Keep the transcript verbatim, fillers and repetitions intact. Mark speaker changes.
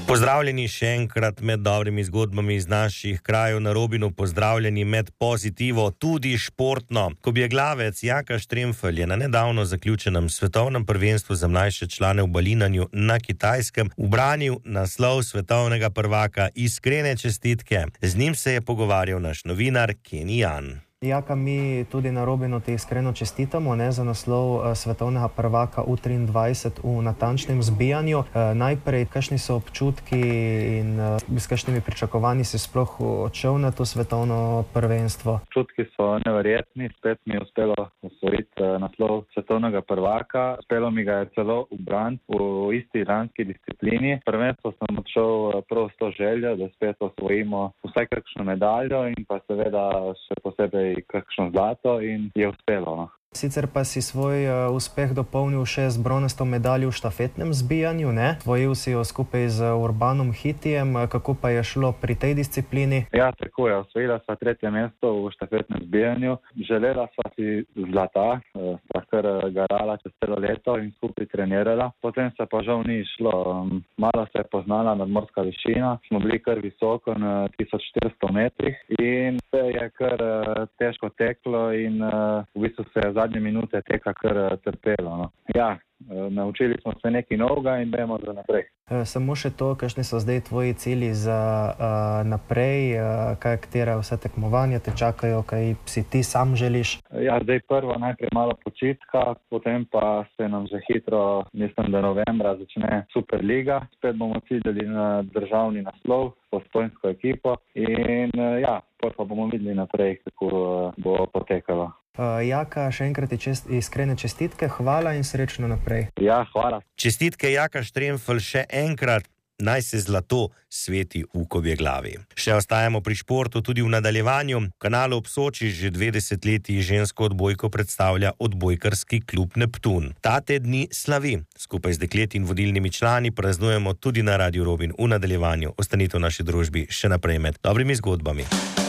Speaker 1: Pozdravljeni še enkrat med dobrimi zgodbami iz naših krajev na Robinu, pozdravljeni med pozitivo, tudi športno. Kobjeglavec Jaka Štremfelj je na nedavno zaključenem svetovnem prvenstvu za mlajše člane v balinanju na Kitajskem ubranil naslov svetovnega prvaka. Iskrene čestitke. Z njim se je pogovarjal naš novinar Kenny Jan.
Speaker 2: Jaka, mi tudi na Robinu ti iskreno čestitamo ne, za naslov uh, svetovnega prvaka U triindvajset v natančnem zbijanju. Uh, najprej, kakšni so občutki in uh, s kakšnimi pričakovanji si sploh odšel na to svetovno prvenstvo?
Speaker 3: Občutki so neverjetni, spet mi je uspelo osvojiti uh, naslov svetovnega prvaka. Uspelo mi ga je celo ubraniti v isti iranski disciplini. Prvenstvo sem odšel uh, prav s to željo, da spet osvojimo vsaj kakšno medaljo in pa seveda še posebej kakšno zlato in je uspelo. No.
Speaker 2: Sicer pa si svoj uh, uspeh dopolnil še z bronasto medaljo v štafetnem zbijanju, ne? Tvojil si jo skupaj z Urbanom Hitijem. Kako pa je šlo pri tej disciplini?
Speaker 3: Ja, tako je. Osvojila sva tretje mesto v štafetnem zbijanju. Želela sva si zlata, sva kar garala čez celo leto in skupaj trenirala. Potem se pa žal ni išlo. Malo se je poznala nadmorska višina. Smo bili kar visoko na tisoč štiristo metrih in se je kar težko teklo in v bistvu se je zadnje minute teka kar trpelo. No. Ja, naučili smo se nekaj novega in gremo za naprej.
Speaker 2: E, samo še to, kakšni so zdaj tvoji cilji za uh, naprej, uh, kaj katera vse tekmovanja te čakajo, kaj si ti sam želiš?
Speaker 3: Ja, zdaj prvo najprej malo počitka, potem pa se nam že hitro, mislim, da novembra začne Superliga. Spet bomo ciljali na državni naslov s postojnsko ekipo in uh, ja, pa bomo videli naprej, kako uh, bo potekalo.
Speaker 2: Uh, Jaka, še enkrat ti čest, iskrene čestitke, hvala in srečno naprej.
Speaker 3: Ja, hvala.
Speaker 1: Čestitke Jaka Štremfelj še enkrat, naj se zlato sveti v Kobjeglavi. Še ostajamo pri športu tudi v nadaljevanju. V kanalu ob Soči že dve desetletji žensko odbojko predstavlja odbojkarski klub Neptun. Ta te dni slavi. Skupaj z dekleti in vodilnimi člani praznujemo tudi na Radiu Robin v nadaljevanju. Ostanite v naši družbi še naprej med dobrimi zgodbami.